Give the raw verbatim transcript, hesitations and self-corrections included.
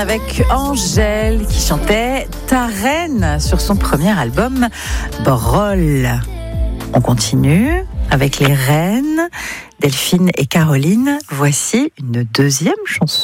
Avec Angèle qui chantait Ta Reine sur son premier album Brol. On continue avec les reines Delphine et Caroline. Voici une deuxième chanson.